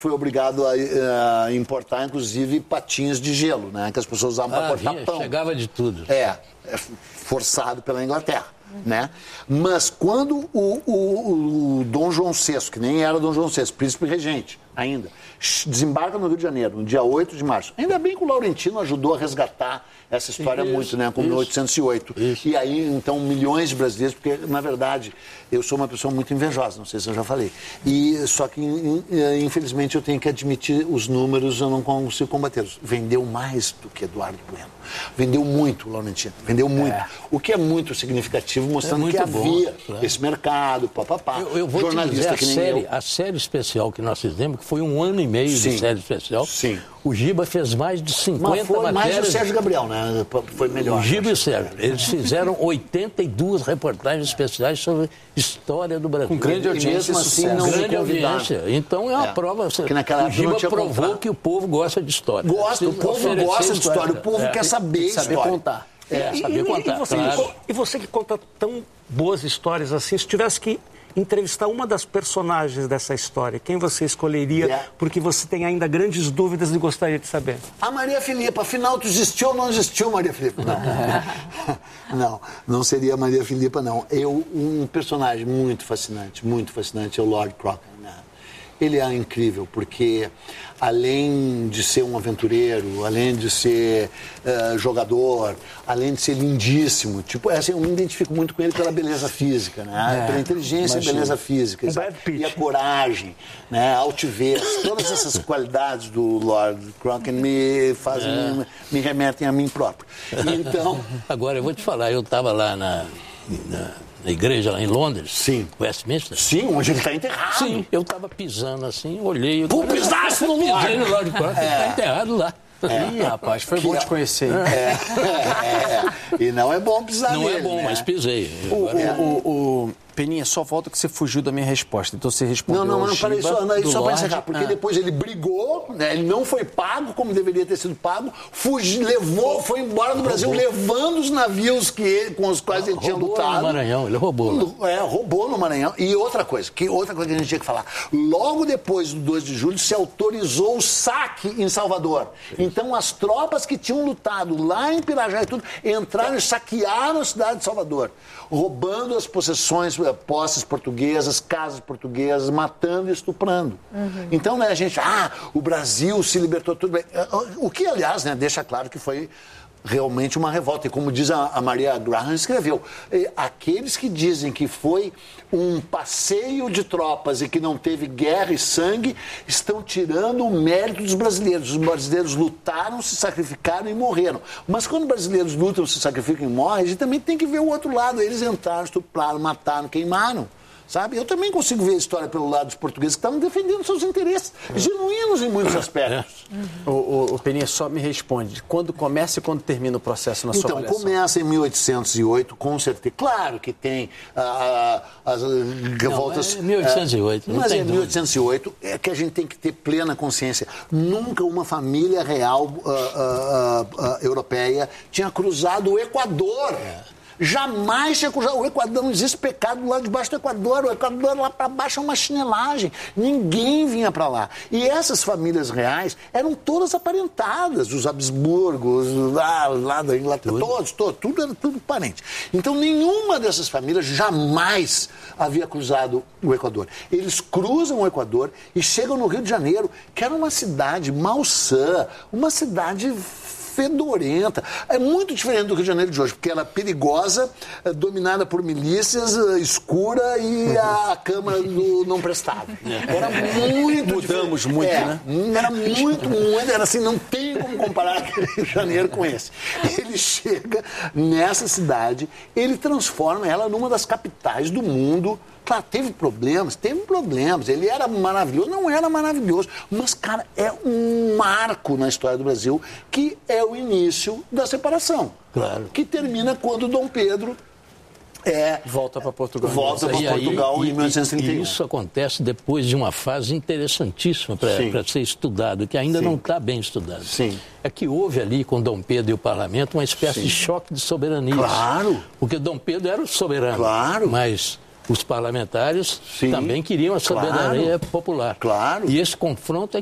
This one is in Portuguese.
foi obrigado a importar, inclusive, patins de gelo, né? Que as pessoas usavam para cortar pão. Chegava de tudo. Forçado pela Inglaterra, né? Mas quando o Dom João VI, que nem era Dom João VI, príncipe regente ainda, desembarca no Rio de Janeiro, no dia 8 de março. Ainda bem que o Laurentino ajudou a resgatar essa história muito, né? Com 1808. E aí, então, milhões de brasileiros, porque, na verdade, eu sou uma pessoa muito invejosa, não sei se eu já falei. Só que, infelizmente, eu tenho que admitir os números, eu não consigo combatê-los. Vendeu mais do que Eduardo Bueno. Vendeu muito o Laurentino, vendeu muito. O que é muito significativo, mostrando que havia esse mercado, papapá. Eu vou jornalista te dizer, a série especial que nós fizemos, que foi 1 ano e meio de série especial, o Giba fez mais de 50 matérias. Mais o Sérgio Gabriel, né? Foi melhor. O Giba e o Sérgio. Eles fizeram 82 reportagens especiais sobre história do Brasil. Com grande audiência, assim, não grande audiência. Então é uma prova. Que naquela o Giba provou que o povo gosta de história. O povo gosta de história. O povo quer saber história. Contar. Saber contar. E você que conta tão boas histórias assim, se tivesse que entrevistar uma das personagens dessa história, quem você escolheria? Porque você tem ainda grandes dúvidas e gostaria de saber. A Maria Filipa. Afinal, tu existiu ou não existiu, Maria Filipa? Não seria a Maria Filipa, não. Um personagem muito fascinante é o Lord Crockett. Né? Ele é incrível, porque além de ser um aventureiro, além de ser jogador, além de ser lindíssimo, eu me identifico muito com ele pela beleza física, né? Pela inteligência e beleza física. E a coragem, né? A altivez, todas essas qualidades do Lord Crockett me remetem a mim próprio. Então... Agora, eu vou te falar, eu estava lá na igreja lá em Londres, Westminster. Sim, onde ele está enterrado. Sim, eu estava pisando assim, olhei... Pô, pisasse no Lorde! No Lorde Crockett, está enterrado lá. Ih, rapaz, foi bom te conhecer. E não é bom pisar nele. Não é bom, né? mas pisei. Peninha, só falta que você fugiu da minha resposta. Então você respondeu Não, peraí, só para encerrar. Porque depois ele brigou, né? Ele não foi pago como deveria ter sido pago, foi embora do Brasil levando os navios com os quais ele tinha lutado. No Maranhão, ele roubou. Roubou no Maranhão. E outra coisa que a gente tinha que falar. Logo depois do 2 de julho se autorizou o saque em Salvador. Então as tropas que tinham lutado lá em Pirajá e tudo, entraram e saquearam a cidade de Salvador, roubando as posses portuguesas, casas portuguesas, matando e estuprando. Então, né, a gente, o Brasil se libertou tudo bem. O que, aliás, né, deixa claro que foi realmente uma revolta. E como diz a Maria Graham escreveu, aqueles que dizem que foi um passeio de tropas e que não teve guerra e sangue, estão tirando o mérito dos brasileiros. Os brasileiros lutaram, se sacrificaram e morreram. Mas quando os brasileiros lutam, se sacrificam e morrem, a gente também tem que ver o outro lado. Eles entraram, estupraram, mataram, queimaram. Sabe? Eu também consigo ver a história pelo lado dos portugueses que estavam defendendo seus interesses genuínos em muitos aspectos. O Peninha só me responde. Quando começa e quando termina o processo na sua avaliação? Então, começa em 1808, com certeza. Claro que tem as revoltas... Não, é 1808. Mas é 1808 que a gente tem que ter plena consciência. Nunca uma família real europeia tinha cruzado o Equador. Jamais tinha cruzado. O Equador, não existe pecado lá debaixo do Equador. O Equador lá para baixo é uma chinelagem. Ninguém vinha para lá. E essas famílias reais eram todas aparentadas. Os Habsburgos, lá da Inglaterra, tudo era tudo parente. Então, nenhuma dessas famílias jamais havia cruzado o Equador. Eles cruzam o Equador e chegam no Rio de Janeiro, que era uma cidade malsã, uma cidade fedorenta. É muito diferente do Rio de Janeiro de hoje, porque ela é perigosa, dominada por milícias, escura e a Câmara do não prestava. Era muito Mudamos muito, né? Era muito, era assim, não tem como comparar aquele Rio de Janeiro com esse. Ele chega nessa cidade, ele transforma ela numa das capitais do mundo. Claro, teve problemas. Ele era maravilhoso, não era maravilhoso. Mas, cara, é um marco na história do Brasil, que é o início da separação. Claro. Que termina quando Dom Pedro volta para Portugal. Em 1831. E isso acontece depois de uma fase interessantíssima para ser estudado, que ainda não está bem estudado. Sim. É que houve ali com Dom Pedro e o parlamento uma espécie de choque de soberania. Claro. Porque Dom Pedro era o soberano. Claro. Mas os parlamentares também queriam a soberania popular. Claro. E esse confronto é